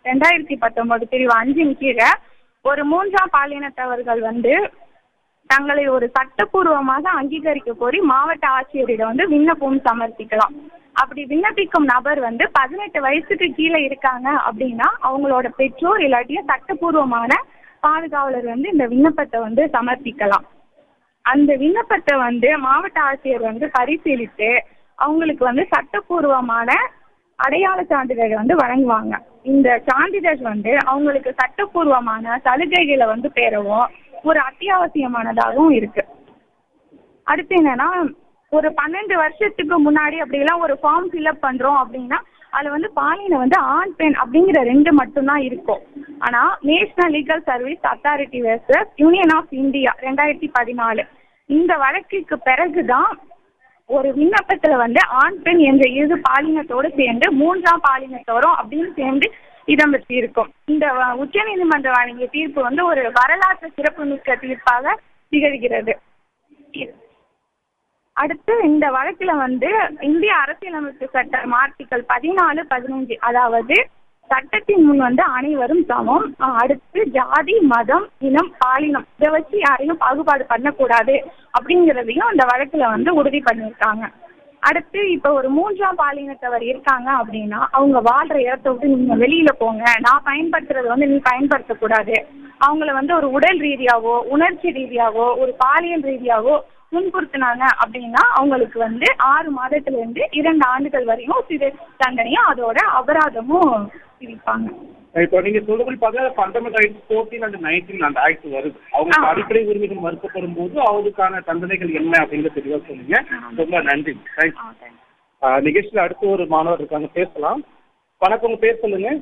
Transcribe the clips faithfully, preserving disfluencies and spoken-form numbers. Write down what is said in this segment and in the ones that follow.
ரெண்டாயிரத்தி பத்தொன்பது பிரிவு அஞ்சின் கீழே ஒரு மூன்றாம் பாலினத்தவர்கள் வந்து தங்களை ஒரு சட்டப்பூர்வமாக அங்கீகரிக்க கோரி மாவட்ட ஆட்சியரிடம் வந்து விண்ணப்பம் சமர்ப்பிக்கலாம். அப்படி விண்ணப்பிக்கும் நபர் வந்து பதினெட்டு வயசுக்கு கீழே இருக்காங்க அப்படின்னா அவங்களோட பெற்றோர் இல்லாட்டியும் சட்டப்பூர்வமான பாதுகாவலர் வந்து இந்த விண்ணப்பத்தை வந்து சமர்ப்பிக்கலாம். அந்த விண்ணப்பத்தை வந்து மாவட்ட ஆட்சியர் வந்து பரிசீலித்து அவங்களுக்கு வந்து சட்டப்பூர்வமான அடையாள சான்றிதழ் வந்து வழங்குவாங்க. இந்த சான்றிதழ் வந்து அவங்களுக்கு சட்டப்பூர்வமான சலுகைகளை வந்து பெறவும் ஒரு அத்தியாவசியமானதாகவும் இருக்கு. அடுத்து என்னன்னா, ஒரு பன்னெண்டு வருஷத்துக்கு முன்னாடி அப்படிலாம் ஒரு ஃபார்ம் ஃபில்அப் பண்றோம் அப்படின்னா அதுல வந்து பாலினம் வந்து ஆண் பெண் அப்படிங்கிற ரெண்டு மட்டும்தான் இருக்கும். ஆனா national legal service authority versus union of India ரெண்டாயிரத்தி பதினாலு இந்த வழக்குக்கு பிறகுதான் ஒரு விண்ணப்பத்துல வந்து ஆண் பெண் என்ற இரு பாலினத்தோடு சேர்ந்து மூன்றாம் பாலினத்தோரும் அப்படின்னு சேர்ந்து இடம் பெற்று இருக்கும். இந்த உச்ச நீதிமன்றம் வழங்கிய தீர்ப்பு வந்து ஒரு வரலாற்று சிறப்புமிக்க தீர்ப்பாக திகழ்கிறது. அடுத்து இந்த வழக்குல வந்து இந்திய அரசியலமைப்பு சட்டம் ஆர்டிகல் பதினாலு பதினஞ்சு அதாவது சட்டத்தின் முன் வந்து அனைவரும் சமம், அடுத்து ஜாதி மதம் இனம் பாலினம் இதை வச்சு யாரையும் பாகுபாடு பண்ணக்கூடாது அப்படிங்கிறதையும் அந்த வழக்குல வந்து உறுதி பண்ணியிருக்காங்க. அடுத்து இப்போ ஒரு மூன்றாம் பாலினத்தவர் இருக்காங்க அப்படின்னா அவங்க வாழ்ற இடத்த விட்டு நீங்க வெளியில போங்க, நான் பயன்படுத்துறது வந்து நீ பயன்படுத்தக்கூடாது, அவங்கள வந்து ஒரு உடல் ரீதியாவோ உணர்ச்சி ரீதியாவோ ஒரு பாலியல் ரீதியாவோ துன்புறுத்தினாங்க அப்படின்னா அவங்களுக்கு வந்து ஆறு மாதத்துல இருந்து இரண்டு ஆண்டுகள் வரையும் சிறை தண்டனையும் அதோட அபராதமும் விதிப்பாங்க. இப்போ நீங்க சொல்றபடி பார்த்தா fundamental rights fourteen and nineteen அந்த ஆக்ட் வருது. அவங்க அடிப்படை உரிமைகள் மறுக்கப்படும் போது அவருக்கான தண்டனைகள் என்ன அப்படிங்கிறத தெளிவாக சொன்னீங்க. ரொம்ப நன்றி. நிகழ்ச்சியில் அடுத்து ஒரு மாணவர் இருக்காங்க, பேசலாம். வணக்கம், உங்க பேர் சொல்லுங்க.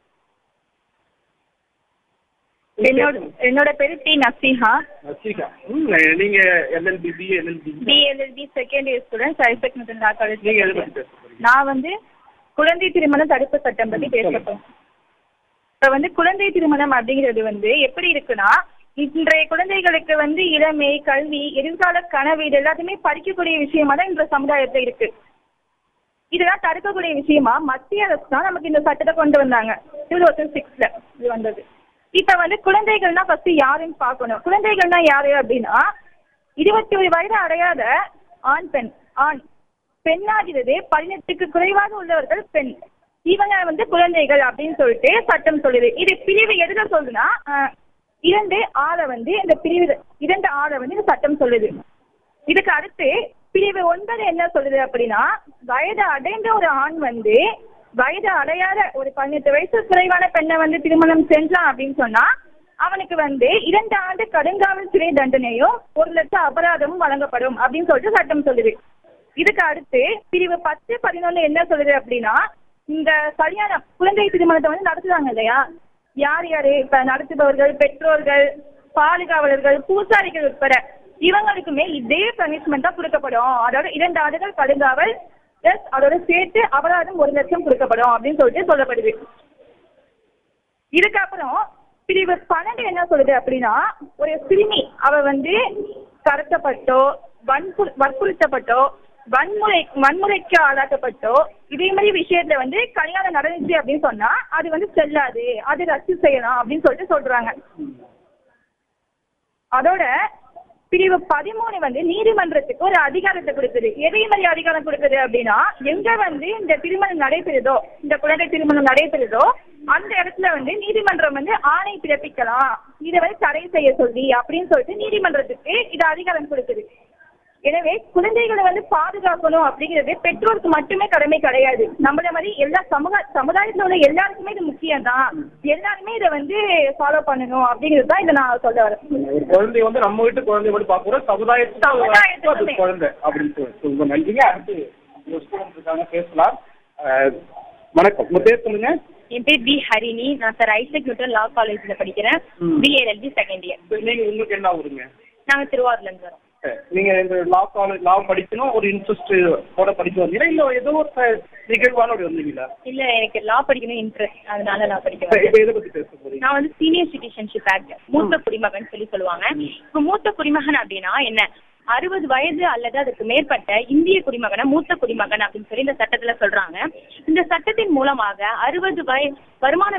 என்னோட என்னோட பேரு டி நசீஹா. நசீஹா, நீங்க LLB BA LLB BLLB second year student Isaac Newton law college. நீங்க எதை பத்தி பேச போறீங்க? நான் வந்து குழந்தை திருமண தடுப்பு சட்டம் பத்தி பேசப்போம். இப்ப வந்து குழந்தை திருமணம் அப்படிங்கிறது வந்து எப்படி இருக்குன்னா, இன்றைய குழந்தைகளுக்கு வந்து இளமை கல்வி எதிர்கால கனவு இது எல்லாத்தையுமே படிக்கக்கூடிய விஷயமா தான் இந்த சமுதாயத்துல இருக்கு. இதெல்லாம் தடுக்கக்கூடிய விஷயமா மத்திய அரசு தான் நமக்கு இந்த சட்டத்தை கொண்டு வந்தாங்க. டூ தௌசண்ட் சிக்ஸ்ல இது வந்தது. இப்ப வந்து குழந்தைகள்னா ஃபர்ஸ்ட் யாருன்னு பார்க்கணும். குழந்தைகள்னா யாரு அப்படின்னா இருபத்தி ஒரு வயது அடையாத ஆண் பெண் ஆண் பெண்ணாகிறது பதினெட்டுக்கு குறைவாக உள்ளவர்கள் பெண், இவங்க வந்து குழந்தைகள் அப்படின்னு சொல்லிட்டு சட்டம் சொல்லுது. இது பிரிவு எதுல சொல்லுதுன்னா இரண்டு ஆற வந்து இந்த பிரிவு இரண்டு ஆற வந்து இந்த சட்டம் சொல்லுது. இதுக்கு அடுத்து பிரிவு ஒன்பது என்ன சொல்லுது அப்படின்னா, வயது அடைந்த ஒரு ஆண் வந்து வயது அடையாத ஒரு பதினெட்டு வயசு குறைவான பெண்ணை வந்து திருமணம் செஞ்சான் அப்படின்னு சொன்னா அவனுக்கு வந்து இரண்டு ஆண்டு கடுங்காவல் சிறை தண்டனையும் ஒரு லட்சம் அபராதமும் வழங்கப்படும் அப்படின்னு சொல்லிட்டு சட்டம் சொல்லுது. இதுக்கு அடுத்து பிரிவு பத்து பதினொன்னு என்ன சொல்லுது அப்படின்னா, இந்த கல்யாணம் குழந்தை திருமணத்தை வந்து நடத்துறாங்க இல்லையா, யார் யாரு இப்ப நடத்துபவர்கள் பெற்றோர்கள் பாதுகாவலர்கள் பூசாரிகள் உட்பட இவங்களுக்குமே இதே பனிஷ்மெண்ட் தான் கொடுக்கப்படும். அதாவது இரண்டு ஆண்டுகள் கடுங்காவல் பிளஸ் அதோட சேர்த்து அபராதம் ஒரு லட்சம் கொடுக்கப்படும் அப்படின்னு சொல்லிட்டு சொல்லப்படுது. இதுக்கப்புறம் பிரிவு பன்னெண்டு என்ன சொல்லுது அப்படின்னா, ஒரு சிறுமி அவ வந்து கடத்தப்பட்டோ வன்பு வற்புறுத்தப்பட்டோ வன்முறை வன்முறைக்கு ஆளாக்கப்பட்டோ இதே மாதிரி விஷயத்துல வந்து கல்யாணம் நடந்துச்சு அப்படின்னு சொன்னா அது வந்து செல்லாது, அது ரத்து செய்யலாம் அப்படின்னு சொல்லிட்டு சொல்றாங்க. அதோட பிரிவு பதிமூணு வந்து நீதிமன்றத்துக்கு ஒரு அதிகாரத்தை கொடுக்குது. எதே மாதிரி அதிகாரம் கொடுக்குது அப்படின்னா, எங்க வந்து இந்த திருமணம் நடைபெறுதோ இந்த குழந்தை திருமணம் நடைபெறுதோ அந்த இடத்துல வந்து நீதிமன்றம் வந்து ஆணை பிறப்பிக்கலாம், இதை வந்து தடை செய்ய சொல்லி அப்படின்னு சொல்லிட்டு நீதிமன்றத்துக்கு இது அதிகாரம் கொடுக்குது. எனவே குழந்தைகளை வந்து பாதுகாக்கணும் அப்படிங்கிறது பெற்றோருக்கு மட்டுமே கடமை கிடையாது, நம்மள மாதிரி எல்லா சமூக சமுதாயத்தில் உள்ள எல்லாருக்குமே இது முக்கியம் தான். எல்லாருமே இதை வந்து ஃபாலோ பண்ணணும் அப்படிங்கிறது தான் இதை நான் சொல்ல வரேன். குழந்தை வந்து நம்ம வீட்டு குழந்தை மட்டும் பார்க்கிறோம், சமுதாயத்துக்கு குழந்தை அப்படின்னு சொல்லுங்க. நன்றிங்க. அடுத்து ஸ்டூடெண்ட் இருக்காங்க, பேசலாம். வணக்கம், உங்க பேர் சொல்லுங்க. என் பேர் பி ஹரிணி. நான் சார் ஐசக் நியூட்டன் லா காலேஜ்ல படிக்கிறேன், பிஏஎல்பி செகண்ட் இயர். நீங்க உங்களுக்கு என்ன ஊருங்க? நாங்க திருவாரூர்ல இருந்து வரோம். நீங்க இந்த லா காலேஜ் லா படிக்கணும் ஒரு இன்ட்ரெஸ்ட் போட படிக்க வந்தீங்களா இல்ல ஏதோ ஒரு நிகழ்வான வந்தீங்களா? இல்ல, எனக்கு லா படிக்கணும் இன்ட்ரெஸ்ட், அதனால நான் படிக்கிறேன். இப்ப எதை பத்தி பேச போறீங்க? நான் வந்து சீனியர் சிட்டிசன்ஷிப் ஆக்ட் மூத்த குடிமகன் சொல்லி சொல்லுவாங்க. இப்ப மூத்த குடிமகன் அப்படின்னா என்ன, அறுபது வயது அல்லது அதுக்கு மேற்பட்ட இந்திய குடிமகனை மூத்த குடிமகன் அப்படின்னு சொல்லி இந்த சட்டத்துல சொல்றாங்க. இந்த சட்டத்தின் மூலமாக அறுபது வயது வருமானம்